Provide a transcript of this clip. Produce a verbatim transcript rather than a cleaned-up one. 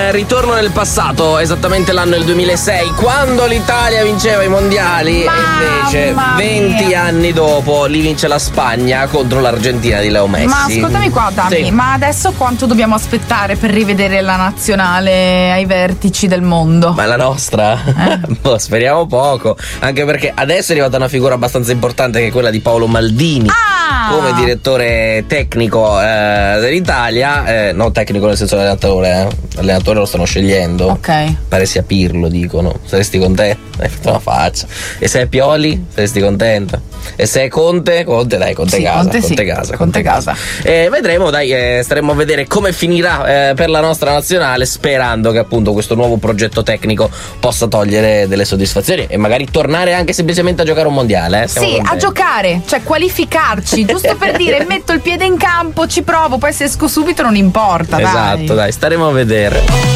eh, ritorno nel passato, esattamente l'anno del duemilasei, quando l'Italia vinceva i mondiali. Mamma e invece venti mia. anni dopo li vince la Spagna contro l'Argentina di Leo Messi. Ma ascoltami qua, Dani, Sì. ma adesso quanto dobbiamo aspettare per rivedere la nazionale ai vertici del mondo? Ma la nostra? Eh. Boh, speriamo poco. Anche perché adesso è arrivata una figura abbastanza importante, che è quella di Paolo Maldini. Ah! Come direttore tecnico eh, dell'Italia, eh, non tecnico nel senso dell'allenatore, eh. l'allenatore lo stanno scegliendo. Ok. Pare sia Pirlo, dicono. Saresti contento? Hai fatto una faccia. E se è Pioli? Saresti contenta? E se è Conte? Conte, dai, Conte Sì, casa. Conte sì. Conte casa. Conte casa. E vedremo, dai, eh, staremo a vedere come finirà eh, per la nostra nazionale, sperando che appunto questo nuovo progetto tecnico possa togliere delle soddisfazioni e magari tornare anche semplicemente a giocare un mondiale. Eh? Siamo Sì, a contenti. giocare, cioè qualificarci, giusto per dire metto il piede in campo, ci provo, poi se esco subito non importa, dai. Esatto, dai, staremo a vedere.